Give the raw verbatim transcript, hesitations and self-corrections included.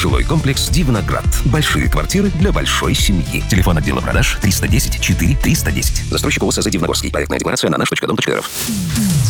Жилой комплекс «Дивноград». Большие квартиры для большой семьи. Телефон отдела продаж триста десять четыре триста десять. Застройщик ОСЗ «Дивногорский». Проектная декларация на наш точка дом точка р ф.